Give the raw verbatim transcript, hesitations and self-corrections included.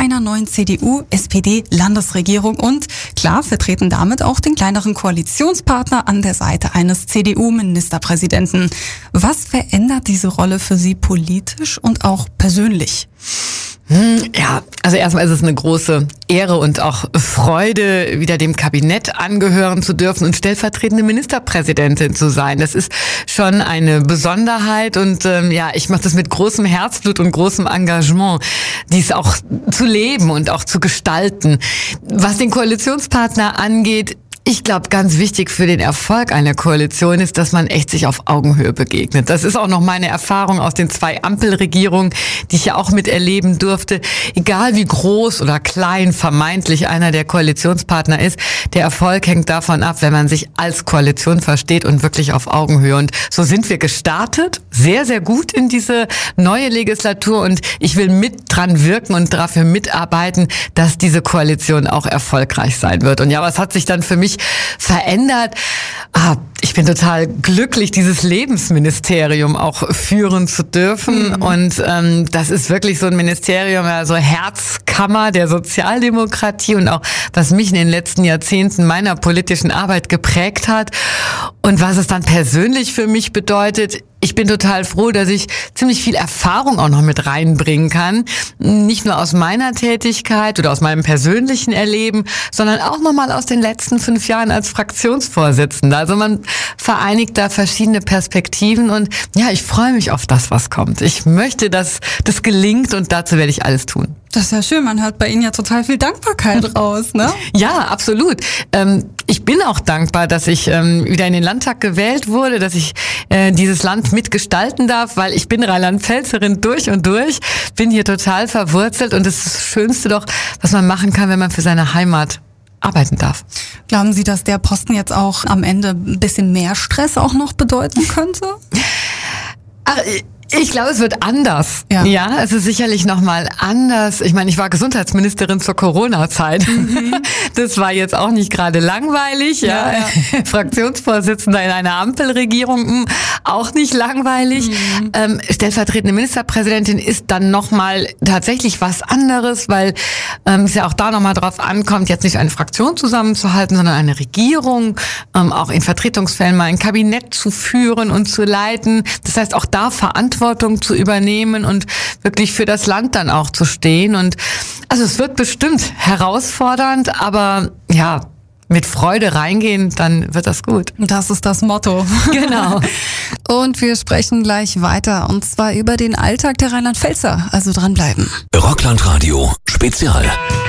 einer neuen C D U-S P D-Landesregierung und klar vertreten damit auch den kleineren Koalitionspartner an der Seite eines C D U-Ministerpräsidenten. Was verändert diese Rolle für Sie politisch und auch persönlich? Ja, also erstmal ist es eine große Ehre und auch Freude, wieder dem Kabinett angehören zu dürfen und stellvertretende Ministerpräsidentin zu sein. Das ist schon eine Besonderheit und ähm, ja, ich mache das mit großem Herzblut und großem Engagement, dies auch zu leben und auch zu gestalten. Was den Koalitionspartner angeht, ich glaube, ganz wichtig für den Erfolg einer Koalition ist, dass man echt sich auf Augenhöhe begegnet. Das ist auch noch meine Erfahrung aus den zwei Ampelregierungen, die ich ja auch miterleben durfte. Egal wie groß oder klein vermeintlich einer der Koalitionspartner ist, der Erfolg hängt davon ab, wenn man sich als Koalition versteht und wirklich auf Augenhöhe. Und so sind wir gestartet, sehr, sehr gut in diese neue Legislatur und ich will mit dran wirken und dafür mitarbeiten, dass diese Koalition auch erfolgreich sein wird. Und ja, was hat sich dann für mich verändert? Ah, ich bin total glücklich, dieses Lebensministerium auch führen zu dürfen. Mhm. Und ähm, das ist wirklich so ein Ministerium, also Herzkammer der Sozialdemokratie und auch was mich in den letzten Jahrzehnten meiner politischen Arbeit geprägt hat. Und was es dann persönlich für mich bedeutet, ich bin total froh, dass ich ziemlich viel Erfahrung auch noch mit reinbringen kann. Nicht nur aus meiner Tätigkeit oder aus meinem persönlichen Erleben, sondern auch nochmal aus den letzten fünf Jahren als Fraktionsvorsitzender. Also man vereinigt da verschiedene Perspektiven und ja, ich freue mich auf das, was kommt. Ich möchte, dass das gelingt und dazu werde ich alles tun. Das ist ja schön, man hört bei Ihnen ja total viel Dankbarkeit raus, ne? Ja, absolut. Ähm, ich bin auch dankbar, dass ich ähm, wieder in den Landtag gewählt wurde, dass ich äh, dieses Land mitgestalten darf, weil ich bin Rheinland-Pfälzerin durch und durch, bin hier total verwurzelt und das ist das Schönste doch, was man machen kann, wenn man für seine Heimat arbeiten darf. Glauben Sie, dass der Posten jetzt auch am Ende ein bisschen mehr Stress auch noch bedeuten könnte? Ach, ich glaube, es wird anders. Ja, ja es ist sicherlich nochmal anders. Ich meine, ich war Gesundheitsministerin zur Corona-Zeit. Mhm. Das war jetzt auch nicht gerade langweilig. Ja, ja, ja. Fraktionsvorsitzender in einer Ampelregierung, auch nicht langweilig. Mhm. Ähm, stellvertretende Ministerpräsidentin ist dann nochmal tatsächlich was anderes, weil ähm, es ja auch da nochmal drauf ankommt, jetzt nicht eine Fraktion zusammenzuhalten, sondern eine Regierung, ähm, auch in Vertretungsfällen mal ein Kabinett zu führen und zu leiten. Das heißt, auch da Verantwortung zu übernehmen und wirklich für das Land dann auch zu stehen. Und also es wird bestimmt herausfordernd, aber ja, mit Freude reingehen, dann wird das gut. Das ist das Motto. Genau. Und wir sprechen gleich weiter und zwar über den Alltag der Rheinland-Pfälzer. Also dranbleiben. Rockland Radio Spezial.